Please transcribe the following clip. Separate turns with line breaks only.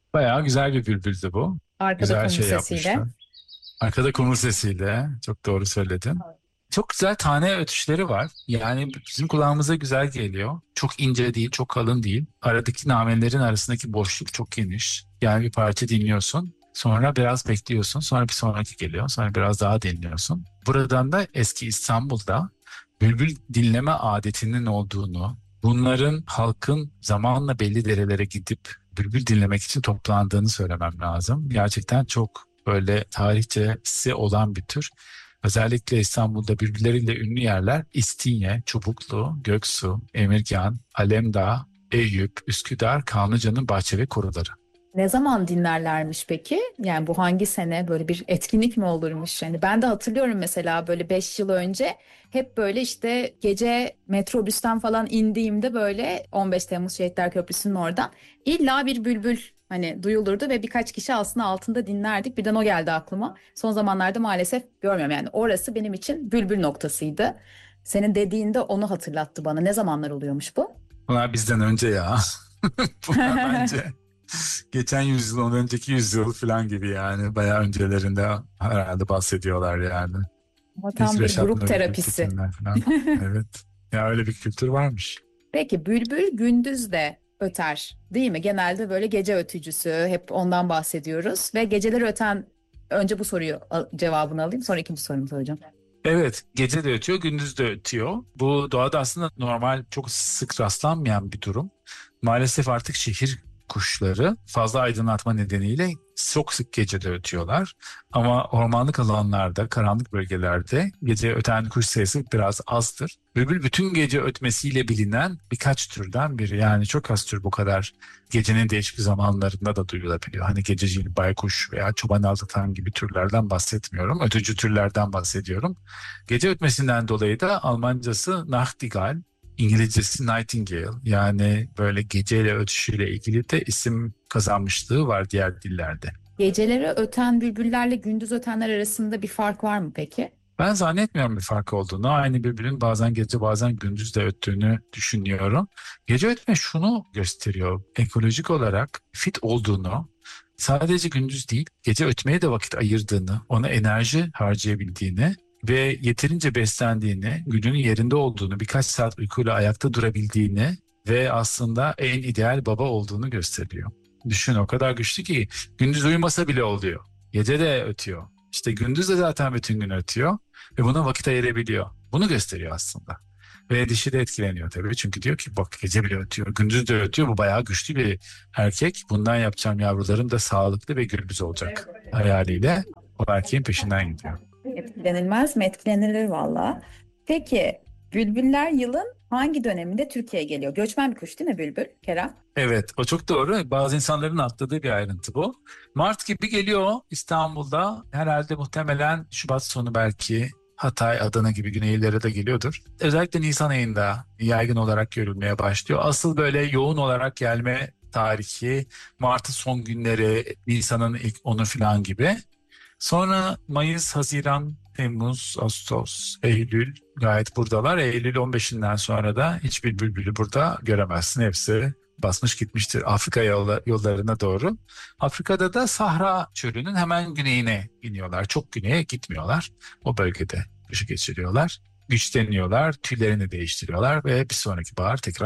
Bayağı güzel bir bülbüldü bu.
Arkada
Güzel
kumru
şey
sesiyle.
yapmışlar. Arkada kumru sesiyle. Çok doğru söyledin. Çok güzel tane ötüşleri var. Yani bizim kulağımıza güzel geliyor. Çok ince değil, çok kalın değil. Aradaki namelerin arasındaki boşluk çok geniş. Yani bir parça dinliyorsun. Sonra biraz bekliyorsun. Sonra bir sonraki geliyor. Sonra biraz daha dinliyorsun. Buradan da eski İstanbul'da bülbül dinleme adetinin olduğunu, bunların halkın zamanla belli derelere gidip bülbül dinlemek için toplandığını söylemem lazım. Gerçekten çok böyle tarihçesi olan bir tür. Özellikle İstanbul'da birbirleriyle ünlü yerler İstinye, Çubuklu, Göksu, Emirgan, Alemdağ, Eyüp, Üsküdar, Kanlıca'nın bahçe ve koruları.
Ne zaman dinlerlermiş peki? Yani bu hangi sene böyle bir etkinlik mi olurmuş? Yani ben de hatırlıyorum mesela böyle 5 yıl önce hep böyle işte gece metrobüsten falan indiğimde böyle 15 Temmuz Şehitler Köprüsü'nün oradan illa bir bülbül hani duyulurdu ve birkaç kişi aslında altında dinlerdik. Birden o geldi aklıma. Son zamanlarda maalesef görmüyorum yani orası benim için bülbül noktasıydı. Senin dediğinde onu hatırlattı bana. Ne zamanlar oluyormuş bu?
Bunlar bizden önce ya. Bunlar bence geçen yüzyıl, ondan önceki yüzyıl falan gibi yani. Bayağı öncelerinde herhalde bahsediyorlar yani.
Ama
İlk
tam bir
Reşat
grup
Nuri
terapisi.
Gültekinler falan. Evet. Ya öyle bir kültür varmış.
Peki bülbül gündüz de öter, değil mi? Genelde böyle gece ötücüsü, hep ondan bahsediyoruz ve geceleri öten önce bu soruyu cevabını alayım, sonra ikinci sorumu soracağım.
Evet, gece de ötüyor, gündüz de ötüyor. Bu doğada aslında normal, çok sık rastlanmayan bir durum. Maalesef artık şehir kuşları fazla aydınlatma nedeniyle çok sık gece de ötüyorlar. Ama ormanlık alanlarda, karanlık bölgelerde gece öten kuş sayısı biraz azdır. Bülbül bütün gece ötmesiyle bilinen birkaç türden biri. Yani çok az tür bu kadar gecenin değişik zamanlarında da duyulabiliyor. Hani gececi baykuş veya çoban aldatan gibi türlerden bahsetmiyorum. Ötücü türlerden bahsediyorum. Gece ötmesinden dolayı da Almancası Nachtigall, İngilizcesi Nightingale. Yani böyle geceyle ötüşüyle ilgili de isim kazanmışlığı var diğer dillerde.
Geceleri öten bülbüllerle gündüz ötenler arasında bir fark var mı peki?
Ben zannetmiyorum bir fark olduğunu. Aynı birbirinin bazen gece bazen gündüz de öttüğünü düşünüyorum. Gece ötme şunu gösteriyor. Ekolojik olarak fit olduğunu, sadece gündüz değil gece ötmeye de vakit ayırdığını, ona enerji harcayabildiğini ve yeterince beslendiğini, gücünün yerinde olduğunu, birkaç saat uykuyla ayakta durabildiğini ve aslında en ideal baba olduğunu gösteriyor. Düşün, o kadar güçlü ki gündüz uyumasa bile oluyor. Gece de ötüyor. İşte gündüz de zaten bütün gün ötüyor ve buna vakit ayırabiliyor. Bunu gösteriyor aslında. Ve dişi de etkileniyor tabii. Çünkü diyor ki bak gece bile ötüyor, gündüz de ötüyor. Bu bayağı güçlü bir erkek. Bundan yapacağım yavrularım da sağlıklı ve gürbüz olacak hayaliyle o erkeğin peşinden gidiyor.
Etkilenilmez mi? Etkilenilir valla. Peki bülbüller yılın hangi döneminde Türkiye'ye geliyor? Göçmen bir kuş değil mi bülbül, Kerem?
Evet, o çok doğru. Bazı insanların atladığı bir ayrıntı bu. Mart gibi geliyor İstanbul'da. Herhalde muhtemelen Şubat sonu belki Hatay, Adana gibi güneylere de geliyordur. Özellikle Nisan ayında yaygın olarak görülmeye başlıyor. Asıl böyle yoğun olarak gelme tarihi Mart'ın son günleri, Nisan'ın ilk 10'u falan gibi. Sonra Mayıs, Haziran, Temmuz, Ağustos, Eylül gayet buradalar. Eylül 15'inden sonra da hiçbir bülbülü burada göremezsin. Hepsi basmış gitmiştir Afrika yollarına doğru. Afrika'da da Sahra çölünün hemen güneyine iniyorlar. Çok güneye gitmiyorlar. O bölgede kışı geçiriyorlar. Güçleniyorlar, tüylerini değiştiriyorlar ve bir sonraki bahar tekrar